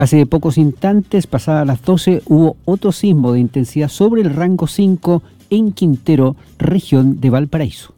Hace pocos instantes, pasadas las 12, hubo otro sismo de intensidad sobre el rango 5 en Quintero, región de Valparaíso.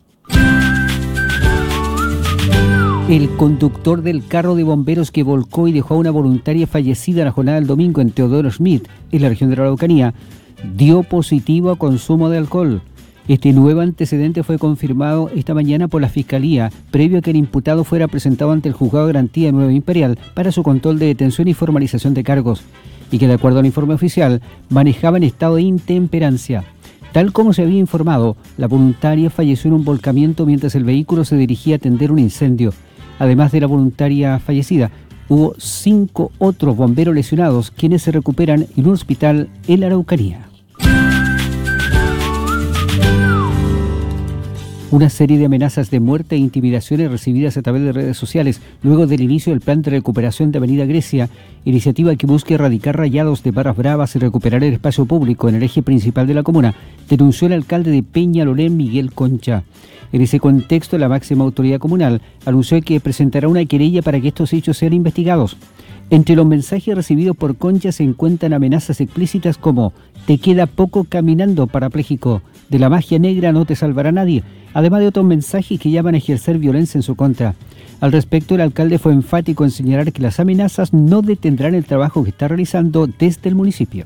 El conductor del carro de bomberos que volcó y dejó a una voluntaria fallecida en la jornada del domingo en Teodoro Schmidt, en la región de la Araucanía, dio positivo a consumo de alcohol. Este nuevo antecedente fue confirmado esta mañana por la Fiscalía, previo a que el imputado fuera presentado ante el Juzgado de Garantía de Nueva Imperial para su control de detención y formalización de cargos, y que de acuerdo al informe oficial, manejaba en estado de intemperancia. Tal como se había informado, la voluntaria falleció en un volcamiento mientras el vehículo se dirigía a atender un incendio. Además de la voluntaria fallecida, hubo 5 otros bomberos lesionados, quienes se recuperan en un hospital en la Araucanía. Una serie de amenazas de muerte e intimidaciones recibidas a través de redes sociales luego del inicio del plan de recuperación de Avenida Grecia, iniciativa que busca erradicar rayados de barras bravas y recuperar el espacio público en el eje principal de la comuna, denunció el alcalde de Peñalolén, Miguel Concha. En ese contexto, la máxima autoridad comunal anunció que presentará una querella para que estos hechos sean investigados. Entre los mensajes recibidos por Concha se encuentran amenazas explícitas como «Te queda poco caminando, parapléjico», «De la magia negra no te salvará nadie», además de otros mensajes que llaman a ejercer violencia en su contra. Al respecto, el alcalde fue enfático en señalar que las amenazas no detendrán el trabajo que está realizando desde el municipio.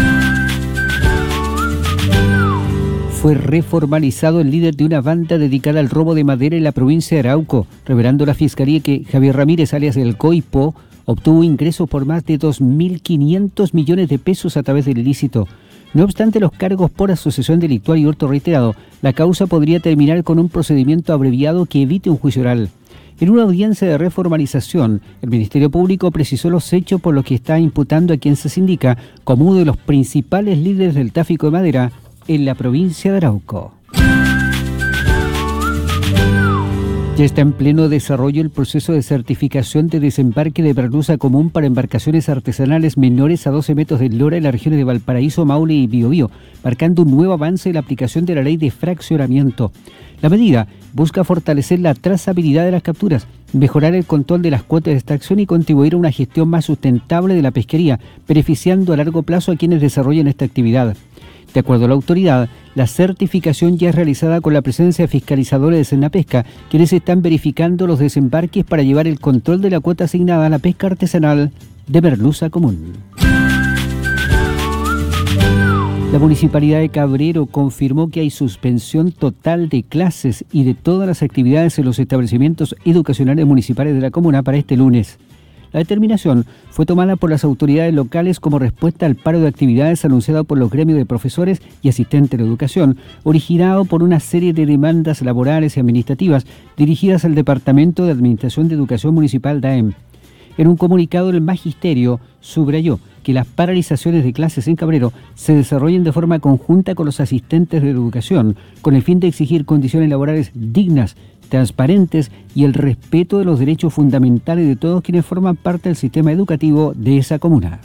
Fue reformalizado el líder de una banda dedicada al robo de madera en la provincia de Arauco, revelando la Fiscalía que Javier Ramírez, alias El Coipo, obtuvo ingresos por más de 2.500 millones de pesos a través del ilícito. No obstante los cargos por asociación delictual y hurto reiterado, la causa podría terminar con un procedimiento abreviado que evite un juicio oral. En una audiencia de reformalización, el Ministerio Público precisó los hechos por los que está imputando a quien se indica como uno de los principales líderes del tráfico de madera en la provincia de Arauco. Ya está en pleno desarrollo el proceso de certificación de desembarque de merluza común para embarcaciones artesanales menores a 12 metros de eslora en las regiones de Valparaíso, Maule y Biobío, marcando un nuevo avance en la aplicación de la ley de fraccionamiento. La medida busca fortalecer la trazabilidad de las capturas, mejorar el control de las cuotas de extracción y contribuir a una gestión más sustentable de la pesquería, beneficiando a largo plazo a quienes desarrollan esta actividad. De acuerdo a la autoridad, la certificación ya es realizada con la presencia de fiscalizadores de Senapesca, quienes están verificando los desembarques para llevar el control de la cuota asignada a la pesca artesanal de merluza común. La Municipalidad de Cabrero confirmó que hay suspensión total de clases y de todas las actividades en los establecimientos educacionales municipales de la comuna para este lunes. La determinación fue tomada por las autoridades locales como respuesta al paro de actividades anunciado por los gremios de profesores y asistentes de educación, originado por una serie de demandas laborales y administrativas dirigidas al Departamento de Administración de Educación Municipal DAEM. En un comunicado, el Magisterio subrayó que las paralizaciones de clases en Cabrero se desarrollen de forma conjunta con los asistentes de educación, con el fin de exigir condiciones laborales dignas, transparentes y el respeto de los derechos fundamentales de todos quienes forman parte del sistema educativo de esa comuna.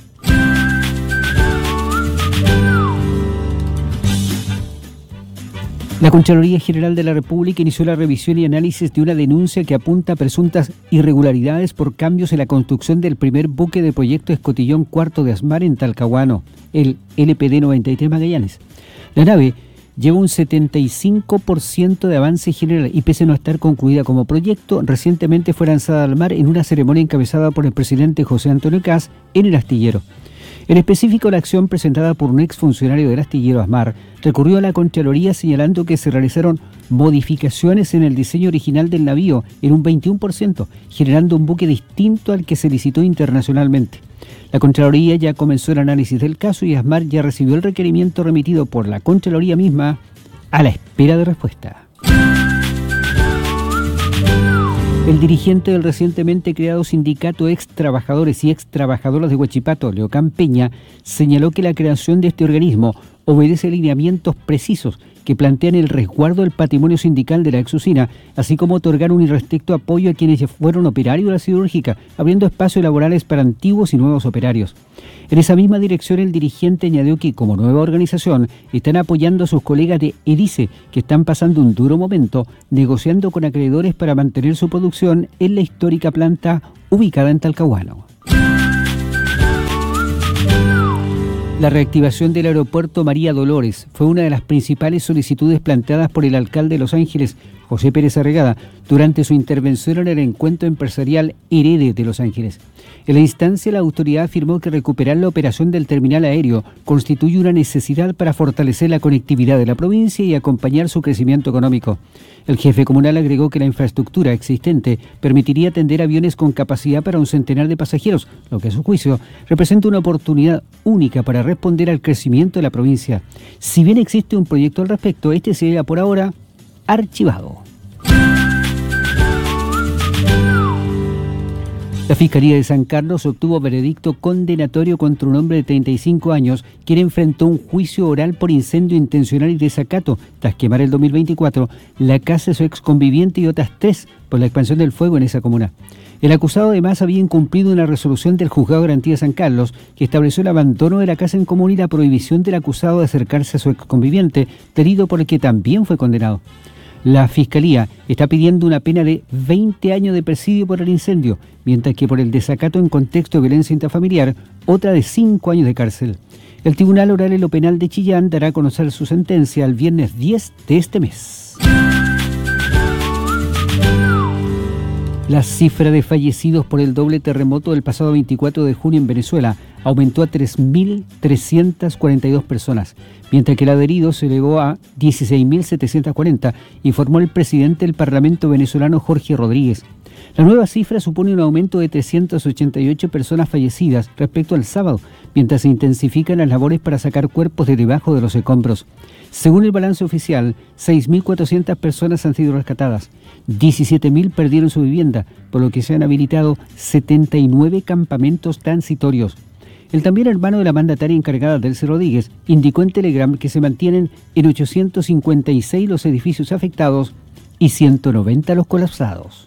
La Contraloría General de la República inició la revisión y análisis de una denuncia que apunta a presuntas irregularidades por cambios en la construcción del primer buque de proyecto Escotillón Cuarto de Asmar en Talcahuano, el LPD 93 Magallanes. La nave lleva un 75% de avance general y pese a no estar concluida como proyecto, recientemente fue lanzada al mar en una ceremonia encabezada por el presidente José Antonio Kast en el astillero. En específico, la acción presentada por un exfuncionario del astillero Asmar recurrió a la Contraloría señalando que se realizaron modificaciones en el diseño original del navío en un 21%, generando un buque distinto al que se licitó internacionalmente. La Contraloría ya comenzó el análisis del caso y Asmar ya recibió el requerimiento remitido por la Contraloría misma a la espera de respuesta. El dirigente del recientemente creado sindicato Ex Trabajadores y Ex Trabajadoras de Huachipato, Leocán Peña, señaló que la creación de este organismo obedece lineamientos precisos que plantean el resguardo del patrimonio sindical de la ex-usina, así como otorgar un irrestricto apoyo a quienes ya fueron operarios de la siderúrgica, abriendo espacios laborales para antiguos y nuevos operarios. En esa misma dirección, el dirigente añadió que, como nueva organización, están apoyando a sus colegas de EDICE, que están pasando un duro momento, negociando con acreedores para mantener su producción en la histórica planta ubicada en Talcahuano. La reactivación del aeropuerto María Dolores fue una de las principales solicitudes planteadas por el alcalde de Los Ángeles, José Pérez Arregada, durante su intervención en el encuentro empresarial Herede de Los Ángeles. En la instancia, la autoridad afirmó que recuperar la operación del terminal aéreo constituye una necesidad para fortalecer la conectividad de la provincia y acompañar su crecimiento económico. El jefe comunal agregó que la infraestructura existente permitiría atender aviones con capacidad para 100 de pasajeros, lo que a su juicio representa una oportunidad única para responder al crecimiento de la provincia. Si bien existe un proyecto al respecto, este se halla por ahora archivado. La Fiscalía de San Carlos obtuvo veredicto condenatorio contra un hombre de 35 años quien enfrentó un juicio oral por incendio intencional y desacato tras quemar el 2024 la casa de su exconviviente y otras 3 por la expansión del fuego en esa comuna. El acusado además había incumplido una resolución del Juzgado de Garantía de San Carlos que estableció el abandono de la casa en común y la prohibición del acusado de acercarse a su exconviviente, delito por el que también fue condenado. La Fiscalía está pidiendo una pena de 20 años de presidio por el incendio, mientras que por el desacato en contexto de violencia intrafamiliar, otra de 5 años de cárcel. El Tribunal Oral en lo Penal de Chillán dará a conocer su sentencia el viernes 10 de este mes. La cifra de fallecidos por el doble terremoto del pasado 24 de junio en Venezuela aumentó a 3.342 personas, mientras que el adherido se elevó a 16.740, informó el presidente del Parlamento venezolano Jorge Rodríguez. La nueva cifra supone un aumento de 388 personas fallecidas respecto al sábado, mientras se intensifican las labores para sacar cuerpos de debajo de los escombros. Según el balance oficial, 6.400 personas han sido rescatadas, 17.000 perdieron su vivienda, por lo que se han habilitado 79 campamentos transitorios. El también hermano de la mandataria encargada, Delcy Rodríguez, indicó en Telegram que se mantienen en 856 los edificios afectados y 190 los colapsados.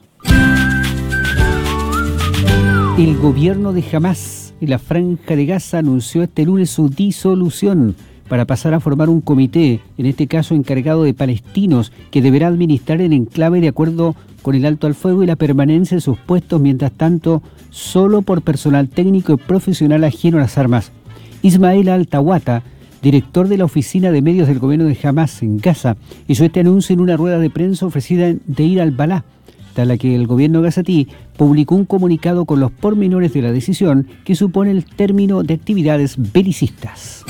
El gobierno de Hamás en la Franja de Gaza anunció este lunes su disolución para pasar a formar un comité, en este caso encargado de palestinos, que deberá administrar el enclave de acuerdo con el alto al fuego y la permanencia de sus puestos, mientras tanto, solo por personal técnico y profesional ajeno a las armas. Ismael Al-Tawata, director de la oficina de medios del gobierno de Hamás en Gaza, hizo este anuncio en una rueda de prensa ofrecida en Deir al-Balá, tras la que el gobierno gazatí publicó un comunicado con los pormenores de la decisión que supone el término de actividades belicistas.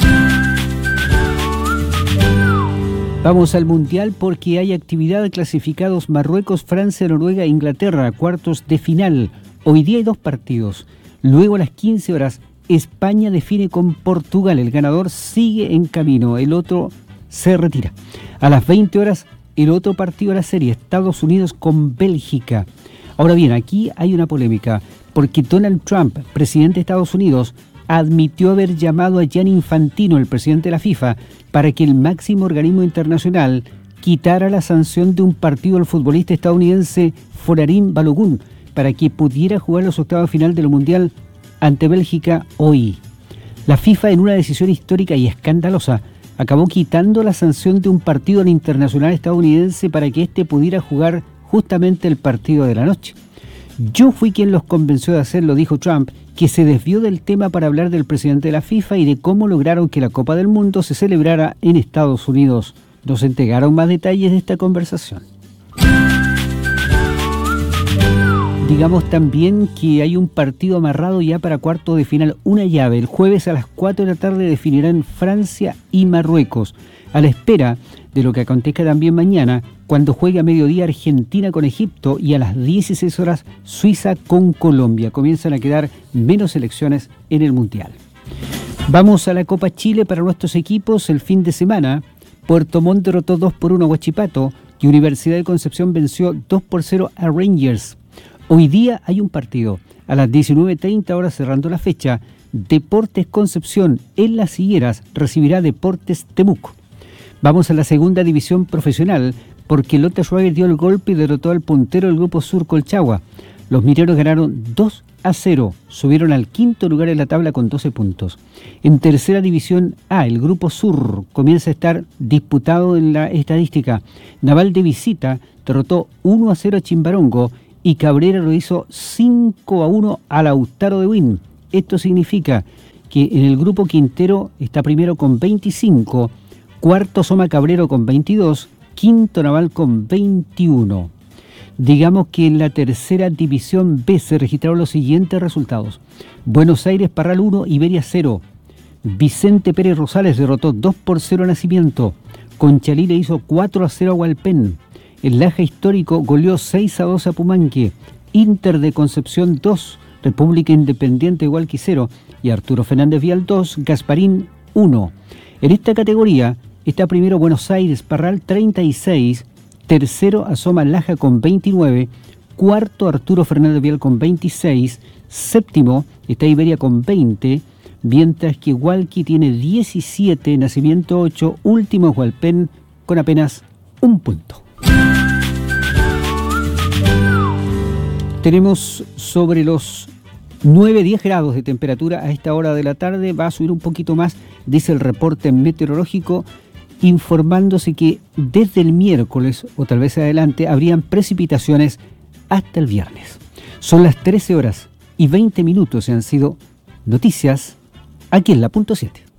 Vamos al Mundial porque hay actividad, clasificados Marruecos, Francia, Noruega e Inglaterra, cuartos de final. Hoy día hay 2 partidos. Luego a las 15 horas, España define con Portugal. El ganador sigue en camino, el otro se retira. A las 20 horas, el otro partido de la serie, Estados Unidos con Bélgica. Ahora bien, aquí hay una polémica, porque Donald Trump, presidente de Estados Unidos, admitió haber llamado a Gianni Infantino, el presidente de la FIFA, para que el máximo organismo internacional quitara la sanción de un partido al futbolista estadounidense Folarin Balogun para que pudiera jugar los octavos de final del Mundial ante Bélgica hoy. La FIFA, en una decisión histórica y escandalosa, acabó quitando la sanción de un partido al internacional estadounidense para que éste pudiera jugar justamente el partido de la noche. Yo fui quien los convenció de hacerlo, dijo Trump, que se desvió del tema para hablar del presidente de la FIFA y de cómo lograron que la Copa del Mundo se celebrara en Estados Unidos. Nos entregaron más detalles de esta conversación. Digamos también que hay un partido amarrado ya para cuartos de final, una llave. El jueves a las 4 de la tarde definirán Francia y Marruecos, a la espera de lo que acontezca también mañana, cuando juegue a mediodía Argentina con Egipto y a las 16 horas Suiza con Colombia. Comienzan a quedar menos selecciones en el Mundial. Vamos a la Copa Chile para nuestros equipos el fin de semana. Puerto Montt derrotó 2-1 a Huachipato y Universidad de Concepción venció 2-0 a Rangers. Hoy día hay un partido. A las 19:30 horas, cerrando la fecha, Deportes Concepción en Las Higueras recibirá Deportes Temuco. Vamos a la segunda división profesional porque Lota Schwager dio el golpe y derrotó al puntero del Grupo Sur, Colchagua. Los mineros ganaron 2-0, subieron al 5º lugar en la tabla con 12 puntos. En tercera división A, el Grupo Sur comienza a estar disputado en la estadística. Naval de visita derrotó 1-0 a Chimbarongo y Cabrera lo hizo 5-1 a Lautaro de Win. Esto significa que en el grupo Quintero está primero con 25, cuarto Soma Cabrero con 22, quinto Naval con 21. Digamos que en la tercera división B se registraron los siguientes resultados. Buenos Aires Parral 1, Iberia 0. Vicente Pérez Rosales derrotó 2-0 a Nacimiento. Conchalí le hizo 4-0 a Hualpén. El Laja Histórico goleó 6-2 a Pumanque. Inter de Concepción 2, República Independiente de Hualqui 0 y Arturo Fernández Vial 2, Gasparín 1. En esta categoría está primero Buenos Aires Parral 36, tercero Asoma Laja con 29, cuarto Arturo Fernández Vial con 26, séptimo está Iberia con 20, mientras que Hualqui tiene 17, Nacimiento 8, último es Hualpén con apenas un punto. Tenemos sobre los 9-10 grados de temperatura a esta hora de la tarde, va a subir un poquito más, dice el reporte meteorológico, informándose que desde el miércoles o tal vez adelante habrían precipitaciones hasta el viernes. Son las 13 horas y 20 minutos y han sido noticias aquí en la punto 7.